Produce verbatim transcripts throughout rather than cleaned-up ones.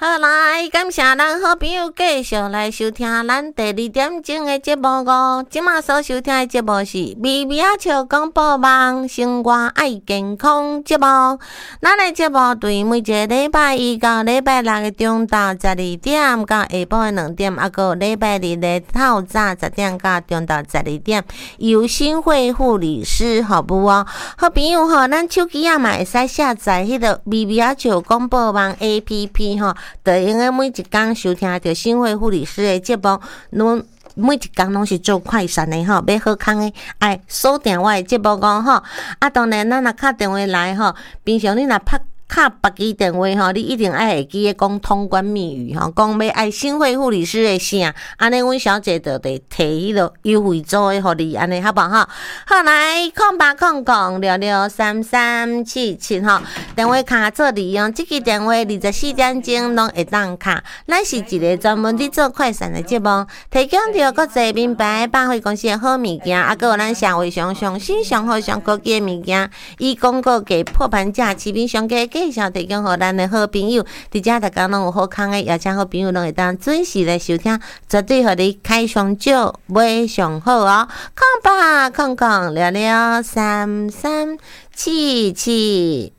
好来，感谢咱好朋友继续来收听咱第二点钟的节目哦。即马所收听的节目是微微仔笑广播网生活爱健康节目。咱的节目对每一个礼拜一到礼拜六的中昼十二点到下晡的两点，啊个礼拜日的透早十点到中昼十二点，由新会护理师服务哦。好朋友吼，咱手机啊嘛会使下载迄个微微仔笑广播网 A P P 吼。就用个每一天收听着新会护理师的节目，拢每一天拢是做快闪的吼，要好康的，哎，锁定我的节目讲吼。啊，当然咱若敲电话来吼，平常你若拍敲别支电话吼，你一定爱会记得讲通关密语吼，讲要爱新会护理师的声，安尼阮小姐就得摕迄个优惠组的互你，安尼好不好？好来，空八空空六六三三七七吼，电话卡做利用，这支电话二十四点钟拢会当卡。咱是一个专门伫做快闪的节目，提供着国际名牌百货公司的好物件，啊，还有咱社会上上新上好上高级的物件，以广告给破盘价，市面上价介绍提供予咱的好朋友，伫遮大家拢有好康的，邀请好朋友拢会当准时来收听，绝对互你开上少，买上好哦。空吧空空六六三三七七。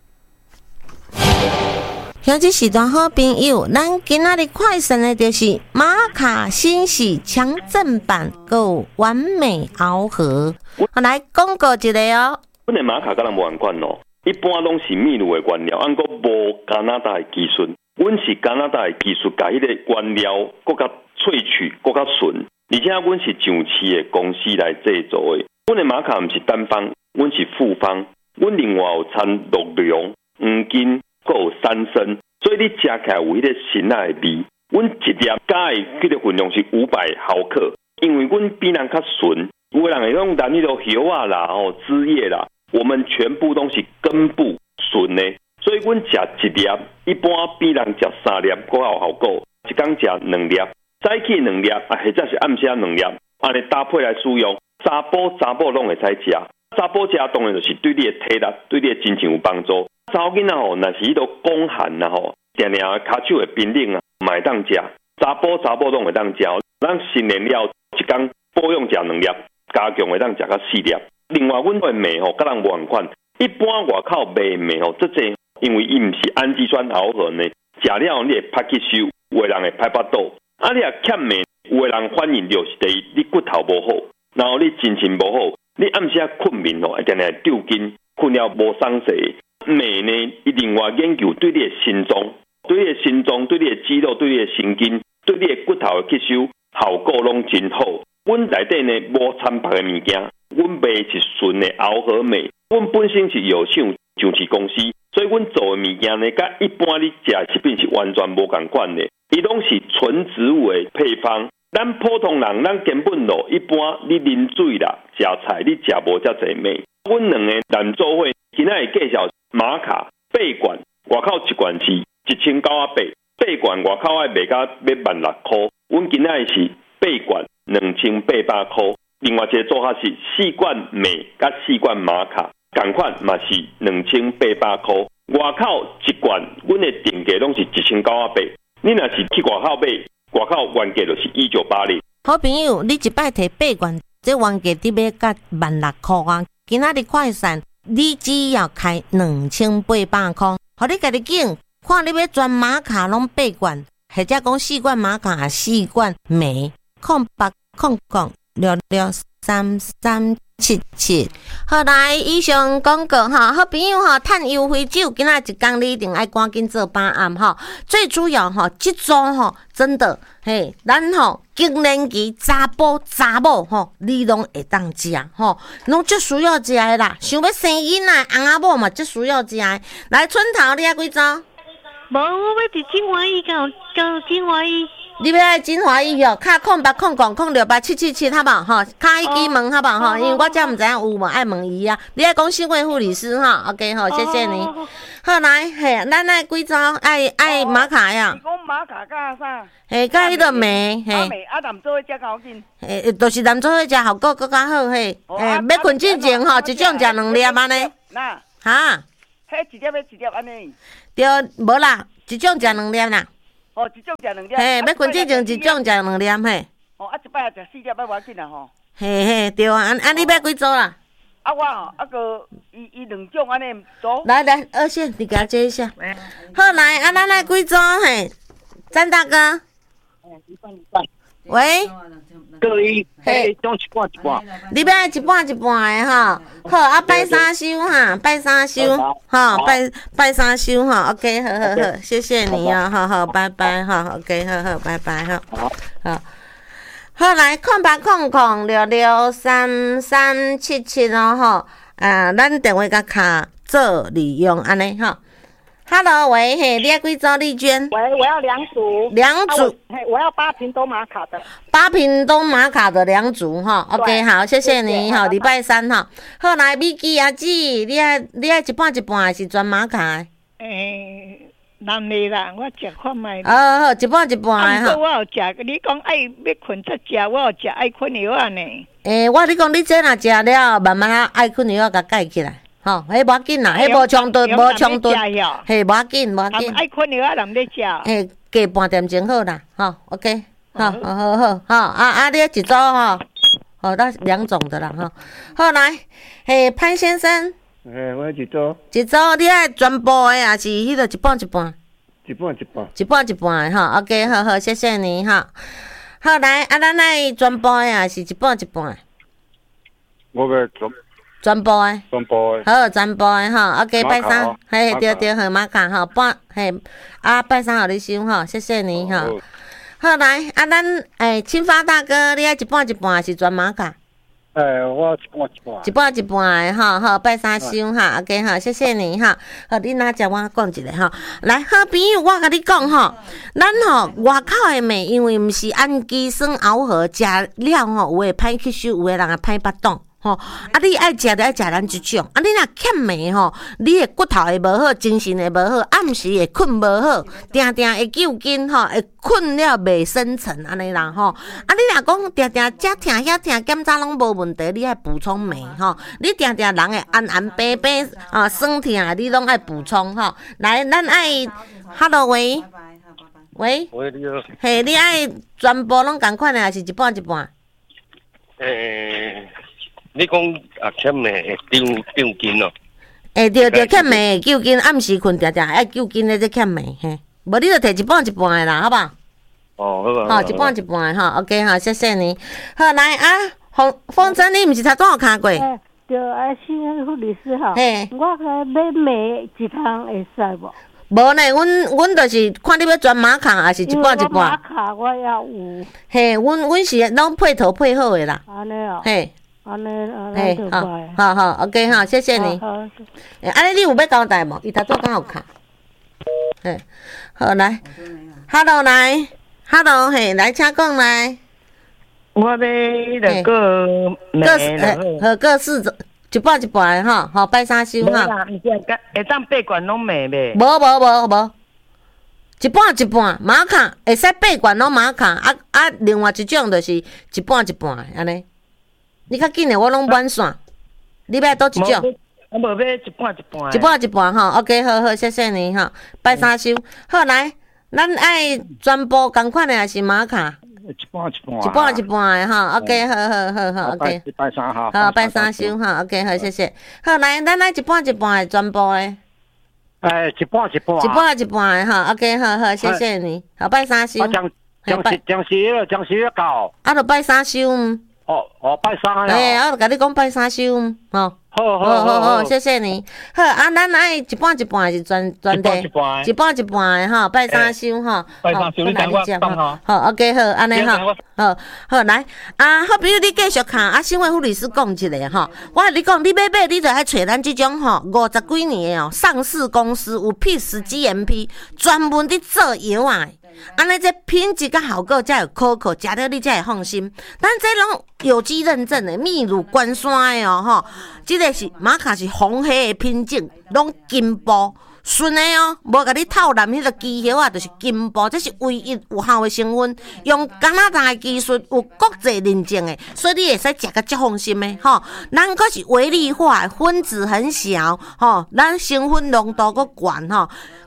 像这时段好朋友，咱今仔日快闪的就是玛卡欣喜强震版购完美螯合，我来广告一个哦。 阮的玛卡甲人无共款哦。一般拢是秘鲁的原料，按个无加拿大的技术。阮是加拿大的技术，甲迄个原料搁较萃取，搁较纯。而且阮是上市的公司来制作的。阮的玛卡毋是单方，阮是复方。阮另外有掺鹿茸、黄金，搁有山参，所以你食起来有迄个鲜奶的味。阮一粒加的迄个分量是五百毫克，因为阮比人较纯，有个人会用咱迄个叶啊啦、哦枝叶啦。我们全部都是根部纯的，所以阮食一粒，一般比人食三粒搁有效果。一天食两粒，早起两粒，啊，或者是暗时两粒，安尼搭配来使用。查甫查某拢会使食，查甫食当然就是对你的体力、对你的精神有帮助。查某囡仔吼，若是迄个宫寒啊吼，定定骹手会冰冷啊，嘛会当食。查甫查某拢会当食，咱新年了一天保养食两粒，加强会当食到四粒。另外，阮的糜吼，甲人无共款。一般外口卖糜吼，即济，因为伊毋是氨基酸螯合呢，食了你会歹吸收，有的人会歹巴肚。啊，你若欠糜，有的人反映就是第一，你骨头无好，然后你精神无好，你暗时啊困眠吼，会定定丢筋，困了无松势。糜呢，伊另外研究对你的心脏、对你的心脏、对你的肌肉、对你的神经、对你的骨头的吸收效果拢真好。阮内底呢无掺别的物件。阮卖是纯的螯合糜，阮本身是药厂上市公司，所以阮做的物件呢，甲一般你食的食品是完全无共款的。伊拢是纯植物的配方。咱普通人，咱根本咯，一般你啉水啦、食菜，你食无遮济糜。阮两个男做伙，今仔会介绍玛卡八罐，外口一罐是一千九百八，八罐外口爱卖到要万六块。阮今仔是八罐两千八百块。另外一个做法是四罐糜甲四罐玛卡，同款嘛是两千八百块。外口一罐，阮的定价拢是一千九百八。你若是去外口买，外口原价就是一九八零。 好朋友，你一摆摕八罐，这原价得要甲万六块啊！今仔日快闪，你只要开两千八百块，互你家己拣，看你要全玛卡拢八罐，或者讲四罐玛卡、四罐糜，空八空空。六六三三七七，好来，以上广告哈，好朋友哈，趁优惠酒，今仔一天你一定爱赶紧做把案哈。最主要哈，这组哈，真的嘿，咱吼更年期查甫查某吼，你拢会当食吼，拢最需要食的啦。想要生囡仔，翁仔某嘛最需要食的。来，春头你爱几组？ 无，我要伫金华医到到金华医。 你要来金华医哦，卡空八空空空六八七七七，好不好？哈，卡一支问好不好？哈，因为我遮毋知影有无爱问伊啊。你爱讲新会护理师哈 ，OK 好，谢谢你。好来，嘿，咱爱几招？爱爱玛卡呀？ 是讲玛卡加啥？ 嘿，加迄个糜，嘿。 啊糜啊，男做伙食较紧。 诶，就是男做伙食效果更较好嘿。诶，要困之前吼，一种食两粒安尼。 那。 哈？ 迄一粒要一粒安尼。 对，无啦，一种食两粒啦。 哦，一种食两粒。 嘿，要困之前一种食两粒嘿。 哦，啊，一摆食四粒，要要紧啦吼。 嘿嘿，对啊，安安你要几组啦？ 啊，我吼，啊个伊伊两种安尼组。 来来，二线你给他接一下。好来，啊，咱来几组嘿？詹大哥。喂。 各一，嘿，种一半一半。 你要一半一半的吼，好啊，拜三收哈，拜三收，哈，拜拜三收哈 ，OK， 好好好，谢谢你啊，好好，拜拜哈 ，OK， 好好，拜拜哈，好，好来，空八空空六六三三七七哦吼，啊，咱电话甲卡做利用安尼吼。Hello， 喂，嘿，你要几组丽娟？ 喂，我要两组。 两组。 嘿、啊，我, 我要八瓶东马卡的。 八瓶东马卡的两组哈 ，OK， 好，谢谢你哈，礼拜三哈。好来，米基阿姊，你爱你爱一半一半还是全马卡的？ 诶，男的啦，我食看卖。 哦，好，一半一半的哈。 我有食，你讲爱要困则食，我有食爱困药啊呢。 诶，我你讲你这若食了，慢慢啊爱困药甲盖起来。吼，迄无要紧啦，迄无冲突，无冲突，嘿，无要紧，无要紧。 爱困药啊，人咧食。 嘿，加半点钟好啦，吼 ，OK， 好，好好好，好啊啊，你一组吼，好，那两种的啦，吼。好来，嘿，潘先生。 嘿，我一组。 一组，你爱全部的还是迄个一半一半？ 一半一半。 一半一半的吼 ，OK， 好好，谢谢你哈。好来，啊，咱爱全部的还是一半一半？ 我个全。 全部的， 全部的， 好，全部的吼 ，OK， 拜三，嘿，对对，好马卡吼，半，嘿，啊，拜三互你收吼，谢谢你吼。好来，啊，咱诶，青发大哥，你爱一半一半还是全马卡？ 诶，我一半一半。 一半一半的吼，好，拜三收哈 ，OK 哈，谢谢你哈。好，你哪只我讲一下吼。来，好朋友，我甲你讲吼，咱吼外口的面，因为毋是氨基酸熬合，食了吼，有诶歹吸收，有诶人也歹巴肚。吼，啊！你爱食就爱食咱即种，啊！你若欠糜吼，你的骨头会无好，精神会无好，暗时会困无好，定定会揪筋吼，会困了袂深沉安尼啦吼。啊！你若讲定定遮疼遐疼，检查拢无问题，你爱补充糜吼。你定定人会暗暗白白啊，酸疼你拢爱补充吼。来，咱爱 ，Hello 喂，喂， 喂，你好。 嘿，你爱全部拢共款的，还是一半一半？ 诶。你讲啊，欠糜会长长筋咯？ 会对对，欠糜会揪筋，暗时困定定爱揪筋咧，这欠糜嘿。无你就摕一半一半的啦，好不好？ 哦，好啊。 好，一半一半的哈 ，OK 哈，谢谢你。好来啊，风风筝，你毋是才怎有看过？ 对啊，新护理师哈。 嘿。 我个买糜一趟会使无？ 无呢，阮阮就是看你要全马卡还是一半一半。 马卡我要有。 嘿，阮阮是拢配头配好的啦。 安尼哦。 嘿。 安尼啊， 嘿，好，好好 ，OK 哈，谢谢你。好，诶，安尼你有要交代无？伊头拄刚有卡。嘿，好来 ，Hello 来 ，Hello 嘿，来请讲来。 我要那个各四，好各四种，一半一半的吼，好拜三收哈。 会当八罐拢卖袂？ 无无无无，一半一半，马卡会使八罐拢马卡，啊啊，另外一种就是一半一半的安尼。你较紧诶，我拢满线。你要倒一种？ 我无要一半一半。 一半一半吼 ，OK， 好好，谢谢你吼，拜三收。好来，咱爱全部共款诶，还是马卡？ 一半一半。 一半一半诶吼 ，OK， 好好好好 ，OK。 拜三好。 好，拜三收吼 ，OK， 好，谢谢。好来，咱爱一半一半诶，全部诶。 诶，一半一半。 一半一半诶吼 ，OK， 好好，谢谢你。好，拜三收。 将将将将时将时到。 啊，就拜三收。 哦哦，拜三啊！ 哎，我甲你讲拜三收，吼。 好好好好，谢谢你。好啊，咱爱一半一半还是全全地？一半一半一半的吼，拜三收吼。 拜三收，你等我放吼。 好 ，OK， 好，安尼吼。好，好来啊，好，比如你继续看啊，新闻护理师讲一下吼。我甲你讲，你要买，你就爱找咱即种吼，五十几年的哦，上市公司有 P 十 G M P， 专门伫做药啊。安尼这品质甲效果才会可靠，食了你才会放心。咱这拢有机认证的，秘鲁关山的哦吼，这个是马卡是红黑的品种，拢金箔纯的哦，无甲你套染迄个机叶啊，就是金箔，这是唯一有效的成分，用加拿大的技术，有国际认证的，所以你会使食个足放心的吼。咱可是微粒化，分子很小吼，咱成分浓度阁悬吼。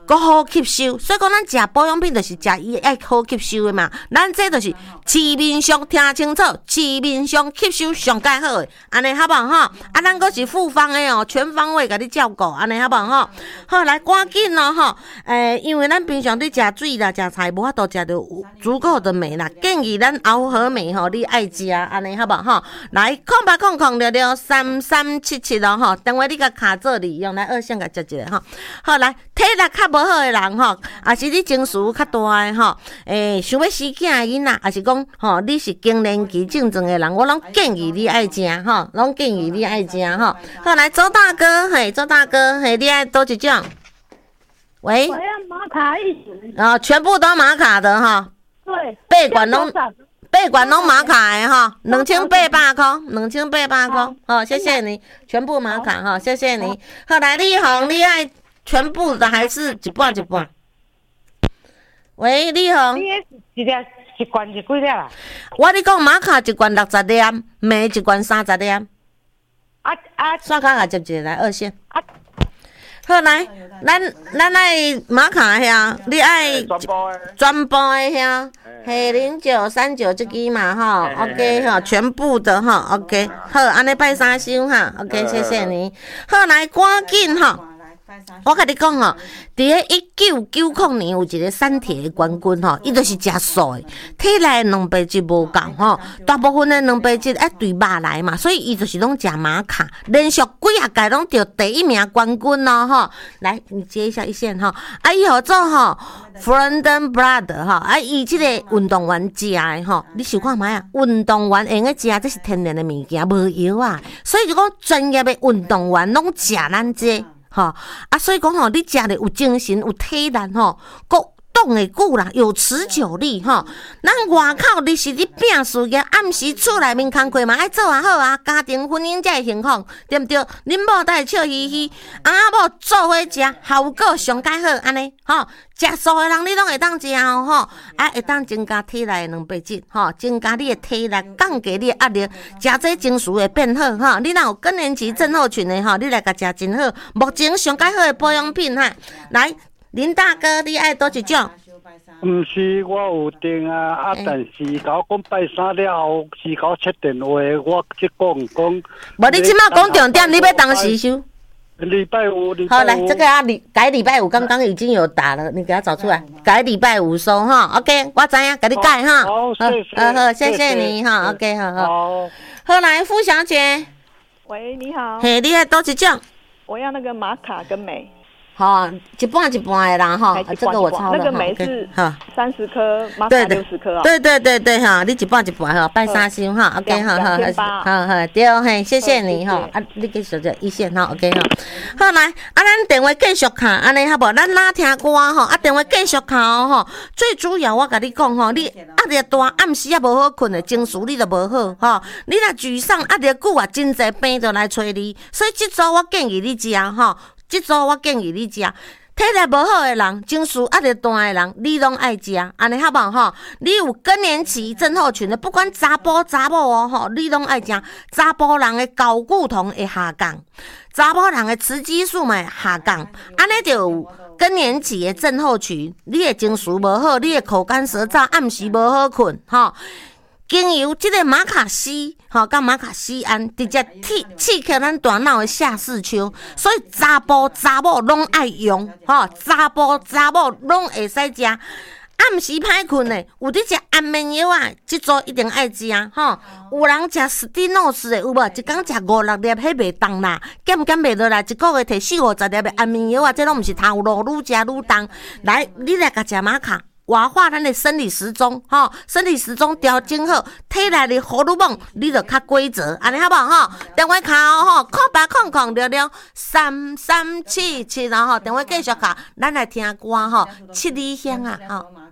搁好吸收。所以讲，咱食保养品就是食伊爱好吸收的嘛。咱这就是市面上听清楚，市面上吸收上介好的，安尼好不好吼？啊，咱搁是复方的哦，全方位甲你照顾，安尼好不好吼？好，来赶紧咯吼！诶、欸，因为咱平常伫食水啦、食菜无法度食到足够的镁啦，建议咱熬和镁吼，你爱食，安尼好不好吼？来，空八空空六六三三七七咯吼，等下你甲卡做利用来二线甲接一个吼。好，来体力较无好的人吼，也是你情绪较大的吼，诶、欸，想要生囝的囡仔，也是讲吼，你是更年期症状的人，我拢建议你爱食吼，拢建议你爱食吼。好，来周大哥，嘿，周大哥，嘿，你爱多一种？喂， 我要玛卡一组。 啊、哦，全部都玛卡的哈。 对。 背管拢。背管拢玛卡的哈，两千八百块，两千八百块，好，谢谢你，全部玛卡哈，谢谢你。好，来立宏，你爱全部的还是一半一半？喂，立宏， 你一粒一罐是几粒啦？ 我你讲玛卡一罐六十粒，镁一罐三十粒。啊啊，刷卡也接一个来二线。啊，好来，咱咱爱玛卡遐，你爱全部的遐。嘿，零九三九这支嘛哈 ，OK 哈，全部的哈 ，OK， 好，安尼拜三收哈 ，OK， 谢谢你。好，来赶紧哈，我甲你讲吼，伫个一九九零年有一个三铁的冠军吼，伊就是食素的，体内蛋白质无够吼，大部分的蛋白质爱对肉来嘛，所以伊就是拢食玛卡，连续几啊届拢得第一名冠军咯吼。来，你接一下一线哈，啊，伊合作吼。Friend brother 哈，啊，伊即个运动员食的吼，你想看卖啊？运动员用的食，这是天然的物件，无药啊。所以就讲专业的运动员拢食咱这，吼啊，所以讲吼，你食的有精神，有体力吼，够。冻会久啦，有持久力吼。咱外口你是你拼事业，暗时厝内面工课嘛爱做啊好啊，家庭婚姻才会幸福，对不对？恁某才会笑嘻嘻，翁仔某做伙食，效果上介好，安尼吼。食素的人你拢会当食哦吼，啊会当增加体内的蛋白质吼，增加你的体力，降低你的压力，食这情绪会变好吼。你若有更年期症候群的吼，你来甲食真好。目前上介好的保养品哈，来。林大哥，你爱多一种？ 毋是，我有订啊，啊，但是甲我讲拜三了后，是甲我切电话，我即讲讲。 无，你即马讲重点，你要当时收。 礼拜五，礼拜五。 好，来这个啊，礼改礼拜五，刚刚已经有打了，你给他找出来，改礼拜五收哈。OK， 我知影，给你改哈。 好，谢谢。 好好，谢谢你哈。OK， 好好。 好。 后来，傅小姐。 喂，你好。 嘿，你爱多一种？ 我要那个玛卡跟镁。 好，一半一半的啦哈，这个我抄了。 那个镁是三十颗，玛卡六十颗啊。 对对对对哈，你一半一半哈，拜三星哈 ，OK 哈哈，好好对嘿，谢谢你哈，啊，你继续就一线哈 ，OK 哈。好来，啊，咱电话继续卡，安尼好无？咱哪听歌吼，啊，电话继续卡哦吼。最主要我甲你讲吼，你压力大，暗时也无好困的，情绪你就无好吼。你若沮丧，压力久啊，真侪病就来找你，所以这组我建议你食吼。这组我建议你食，体力无好的人，情绪压力大的人，你拢爱食，安尼好无吼？你有更年期症候群的，不管查甫查某哦吼，你拢爱食。查甫人的睾固酮会下降，查甫人的雌激素嘛会下降，安尼就有更年期的症候群，你的情绪无好，你的口干舌燥，暗时无好困吼。经由这个马卡西，吼，甲马卡西胺，直接刺刺激咱大脑的下视丘，所以查甫查某拢爱用，吼，查甫查某拢会使食。暗时歹困的，有伫食安眠药啊，这组一定爱食啊，吼。有人食史蒂诺斯的，有无？一工食五六粒，迄袂重啦，减减袂落来，一个月摕四五十粒的安眠药啊，这拢毋是头路，愈食愈重。来，你来甲食马卡。活化咱的生理时钟，吼，生理时钟调整好，体内的荷尔蒙你就较规则，安尼好不好？吼，电话卡吼，空八空空六六三三七七，然后电话继续卡，咱来听歌吼，七里香啊，吼。